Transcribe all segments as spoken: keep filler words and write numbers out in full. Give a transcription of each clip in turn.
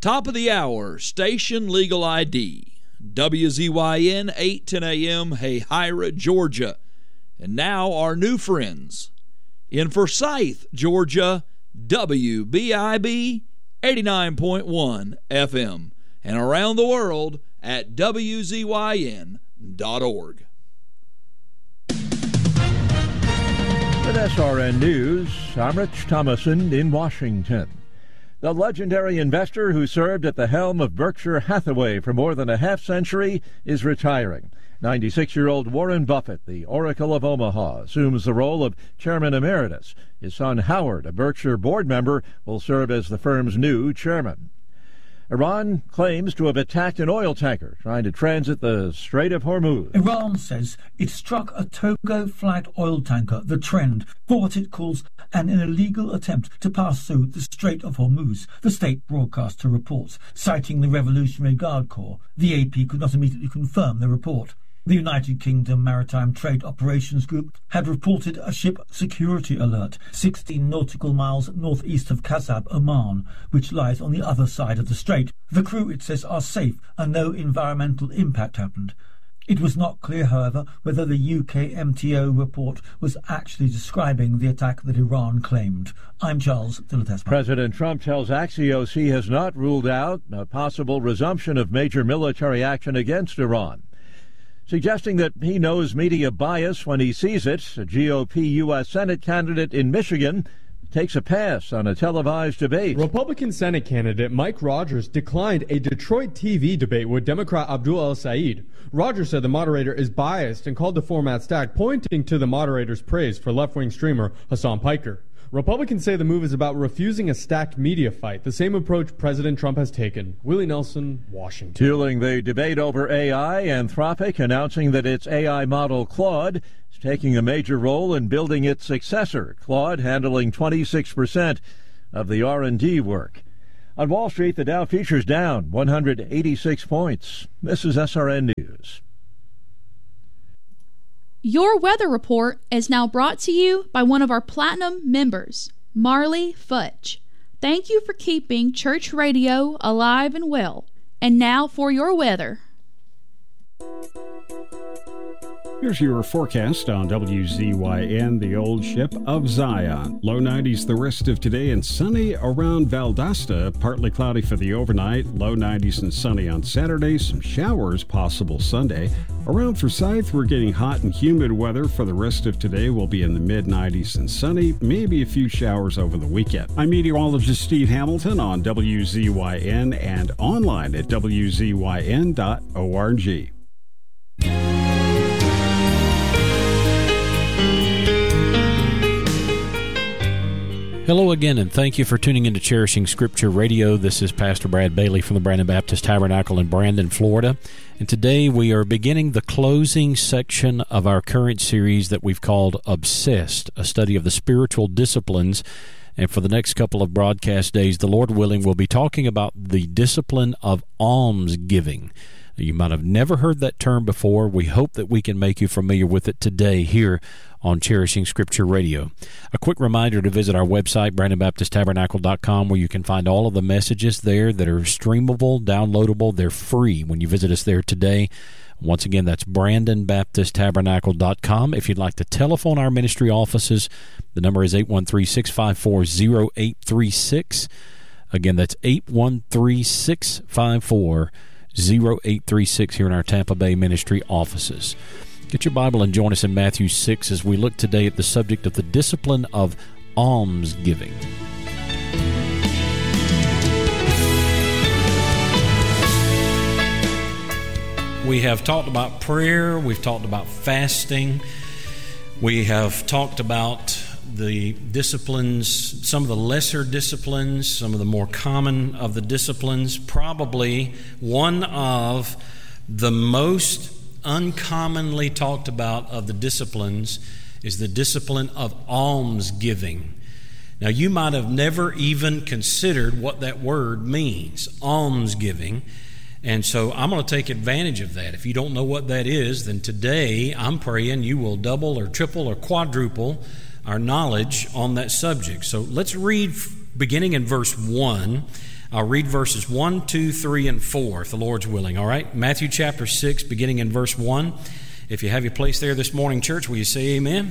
Top of the hour, Station Legal I D. W Z Y N, eight ten a.m., Hahira, Georgia. And now our new friends. In Forsyth, Georgia, W B I B eighty-nine point one F M. And around the world at W Z Y N dot org. With S R N News, I'm Rich Thomason in Washington. The legendary investor who served at the helm of Berkshire Hathaway for more than a half-century is retiring. ninety-six-year-old Warren Buffett, the Oracle of Omaha, assumes the role of chairman emeritus. His son Howard, a Berkshire board member, will serve as the firm's new chairman. Iran claims to have attacked an oil tanker trying to transit the Strait of Hormuz. Iran says it struck a Togo-flagged oil tanker, the Trend, for what it calls an illegal attempt to pass through the Strait of Hormuz, the state broadcaster reports, citing the Revolutionary Guard Corps. The A P could not immediately confirm the report. The United Kingdom Maritime Trade Operations Group had reported a ship security alert sixteen nautical miles northeast of Kasab, Oman, which lies on the other side of the strait. The crew, it says, are safe and no environmental impact happened. It was not clear, however, whether the U K M T O report was actually describing the attack that Iran claimed. I'm Charles Dillatesma. President Trump tells Axios he has not ruled out a possible resumption of major military action against Iran, suggesting that he knows media bias when he sees it. A G O P U S Senate candidate in Michigan takes a pass on a televised debate. Republican Senate candidate Mike Rogers declined a Detroit T V debate with Democrat Abdul El-Sayed. Rogers said the moderator is biased and called the format stacked, pointing to the moderator's praise for left-wing streamer Hassan Piker. Republicans say the move is about refusing a stacked media fight, the same approach President Trump has taken. Willie Nelson, Washington. Fueling the debate over A I, Anthropic announcing that its A I model Claude is taking a major role in building its successor, Claude handling twenty-six percent of the R and D work. On Wall Street, the Dow futures down one hundred eighty-six points. This is S R N News. Your weather report is now brought to you by one of our Platinum members, Marley Futch. Thank you for keeping church radio alive and well. And now for your weather. Here's your forecast on W Z Y N, the old ship of Zion. Low nineties the rest of today and sunny around Valdosta. Partly cloudy for the overnight. Low nineties and sunny on Saturday. Some showers possible Sunday. Around Forsyth, we're getting hot and humid weather for the rest of today. We'll be in the mid nineties and sunny. Maybe a few showers over the weekend. I'm meteorologist Steve Hamilton on W Z Y N and online at W Z Y N dot org. Hello again, and thank you for tuning into Cherishing Scripture Radio. This is Pastor Brad Bailey from the Brandon Baptist Tabernacle in Brandon, Florida. And today we are beginning the closing section of our current series that we've called Obsessed, a study of the spiritual disciplines. And for the next couple of broadcast days, the Lord willing, we'll be talking about the discipline of almsgiving. You might have never heard that term before. We hope that we can make you familiar with it today here on Cherishing Scripture Radio. A quick reminder to visit our website, brandon baptist tabernacle dot com, where you can find all of the messages there that are streamable, downloadable. They're free when you visit us there today. Once again, that's brandon baptist tabernacle dot com. If you'd like to telephone our ministry offices, the number is eight one three, six five four, zero eight three six. Again, that's eight one three, six five four, zero eight three six here in our Tampa Bay ministry offices. Get your Bible and join us in Matthew six as we look today at the subject of the discipline of almsgiving. We have talked about prayer, we've talked about fasting, we have talked about the disciplines, some of the lesser disciplines, some of the more common of the disciplines. Probably one of the most uncommonly talked about of the disciplines is the discipline of almsgiving. Now, you might have never even considered what that word means, almsgiving. And so I'm going to take advantage of that. If you don't know what that is, then today I'm praying you will double or triple or quadruple our knowledge on that subject. So let's read beginning in verse one I'll read verses one, two, three, and four, if the Lord's willing, all right? Matthew chapter six, beginning in verse one. If you have your place there this morning, church, will you say amen?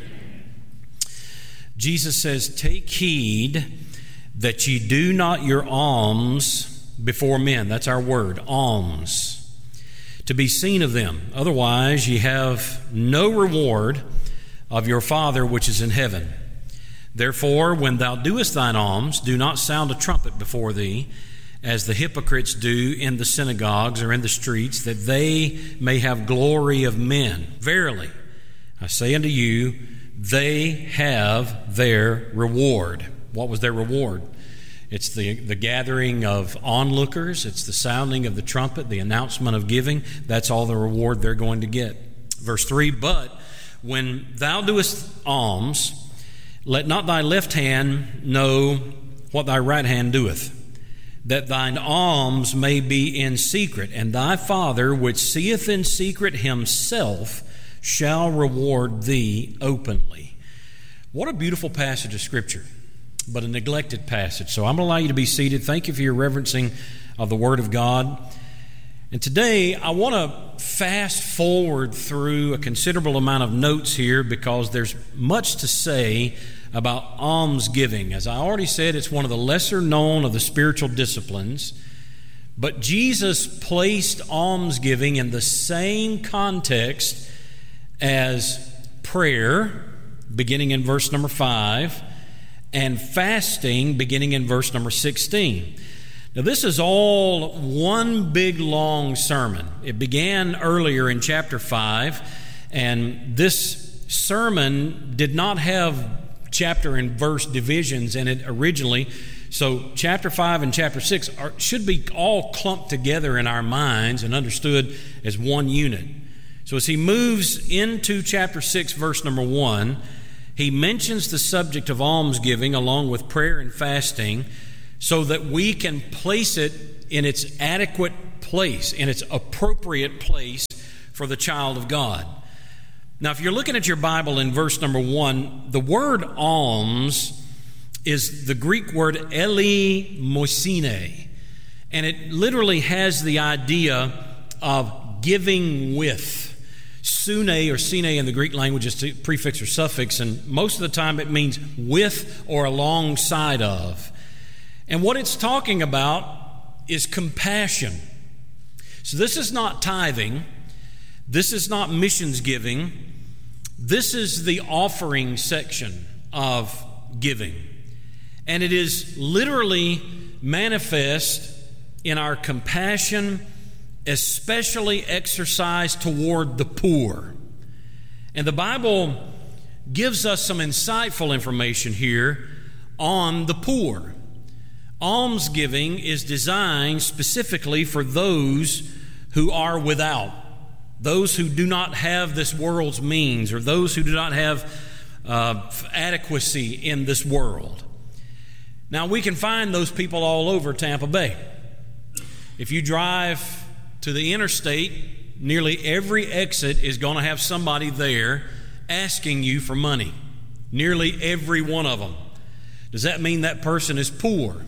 Jesus says, "Take heed that ye do not your alms before men." That's our word, alms. "To be seen of them. Otherwise ye have no reward of your Father which is in heaven. Therefore, when thou doest thine alms, do not sound a trumpet before thee, as the hypocrites do in the synagogues or in the streets, that they may have glory of men. Verily, I say unto you, they have their reward." What was their reward? It's the, the gathering of onlookers. It's the sounding of the trumpet, the announcement of giving. That's all the reward they're going to get. Verse three, "But when thou doest alms, let not thy left hand know what thy right hand doeth, that thine alms may be in secret, and thy Father which seeth in secret himself shall reward thee openly." What a beautiful passage of Scripture, but a neglected passage. So I'm going to allow you to be seated. Thank you for your reverencing of the Word of God. And today I want to fast forward through a considerable amount of notes here because there's much to say about almsgiving. As I already said, it's one of the lesser known of the spiritual disciplines. But Jesus placed almsgiving in the same context as prayer, beginning in verse number five, and fasting, beginning in verse number sixteen. Now, this is all one big, long sermon. It began earlier in chapter five, and this sermon did not have chapter and verse divisions in it originally. So chapter five and chapter six are, should be all clumped together in our minds and understood as one unit. So as he moves into chapter six, verse number one, he mentions the subject of almsgiving along with prayer and fasting so that we can place it in its adequate place, in its appropriate place for the child of God. Now, if you're looking at your Bible in verse number one, the word alms is the Greek word eleemosine, and it literally has the idea of giving with. Sune or sine in the Greek language is a prefix or suffix, and most of the time it means with or alongside of. And what it's talking about is compassion. So this is not tithing. This is not missions giving. This is the offering section of giving. And it is literally manifest in our compassion, especially exercised toward the poor. And the Bible gives us some insightful information here on the poor. Almsgiving is designed specifically for those who are without, those who do not have this world's means, or those who do not have uh, adequacy in this world. Now, we can find those people all over Tampa Bay. If you drive to the interstate, nearly every exit is going to have somebody there asking you for money. Nearly every one of them. Does that mean that person is poor?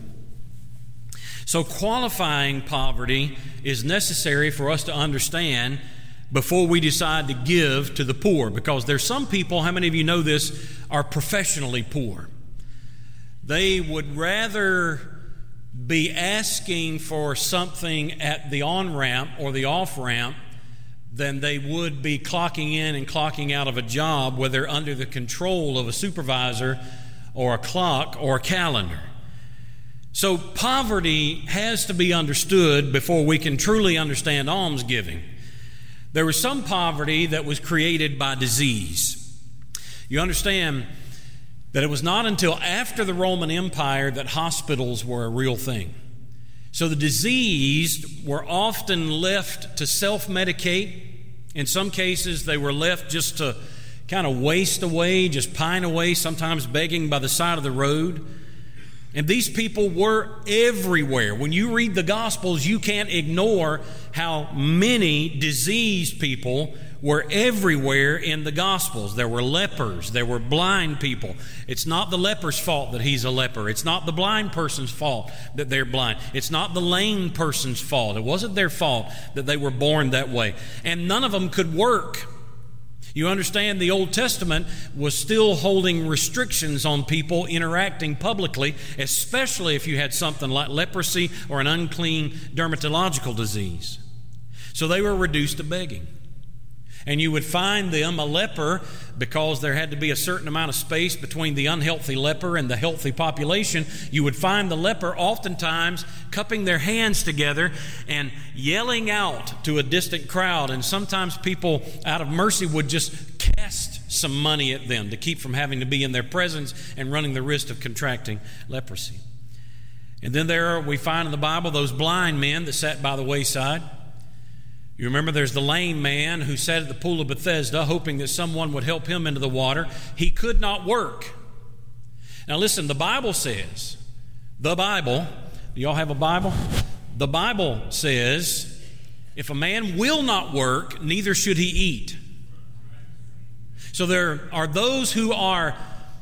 So qualifying poverty is necessary for us to understand before we decide to give to the poor, because there's some people, how many of you know this, are professionally poor. They would rather be asking for something at the on-ramp or the off-ramp than they would be clocking in and clocking out of a job where they're under the control of a supervisor or a clock or a calendar. So poverty has to be understood before we can truly understand almsgiving. There was some poverty that was created by disease. You understand that it was not until after the Roman Empire that hospitals were a real thing. So the diseased were often left to self-medicate. In some cases, they were left just to kind of waste away, just pine away, sometimes begging by the side of the road. And these people were everywhere. When you read the Gospels, you can't ignore how many diseased people were everywhere in the Gospels. There were lepers. There were blind people. It's not the leper's fault that he's a leper. It's not the blind person's fault that they're blind. It's not the lame person's fault. It wasn't their fault that they were born that way. And none of them could work. You understand, the Old Testament was still holding restrictions on people interacting publicly, especially if you had something like leprosy or an unclean dermatological disease. So they were reduced to begging. And you would find them a leper because there had to be a certain amount of space between the unhealthy leper and the healthy population. You would find the leper oftentimes cupping their hands together and yelling out to a distant crowd. And sometimes people, out of mercy, would just cast some money at them to keep from having to be in their presence and running the risk of contracting leprosy. And then there are, we find in the Bible, those blind men that sat by the wayside. You remember there's the lame man who sat at the pool of Bethesda hoping that someone would help him into the water. He could not work. Now listen, the Bible says, the Bible, do y'all have a Bible? The Bible says, if a man will not work, neither should he eat. So there are those who are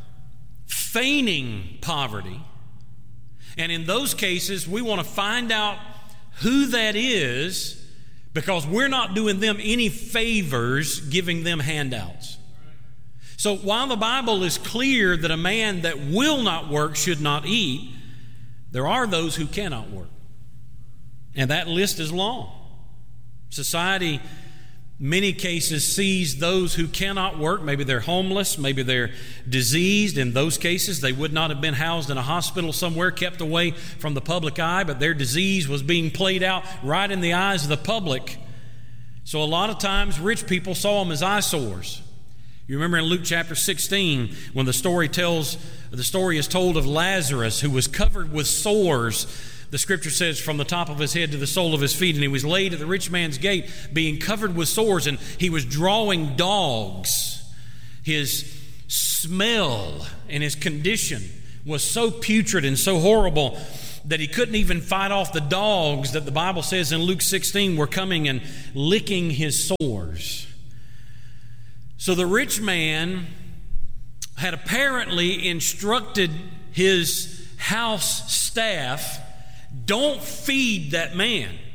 feigning poverty. And in those cases, we want to find out who that is, because we're not doing them any favors giving them handouts. So while the Bible is clear that a man that will not work should not eat, there are those who cannot work. And that list is long. Society, many cases, sees those who cannot work. Maybe they're homeless, maybe they're diseased. In those cases, they would not have been housed in a hospital somewhere, kept away from the public eye, but their disease was being played out right in the eyes of the public. So a lot of times, rich people saw them as eyesores. You remember in Luke chapter sixteen, when the story tells, the story is told of Lazarus, who was covered with sores. The scripture says, from the top of his head to the sole of his feet, and he was laid at the rich man's gate, being covered with sores, and he was drawing dogs. His smell and his condition was so putrid and so horrible that he couldn't even fight off the dogs that the Bible says in Luke sixteen were coming and licking his sores. So the rich man had apparently instructed his house staff, don't feed that man.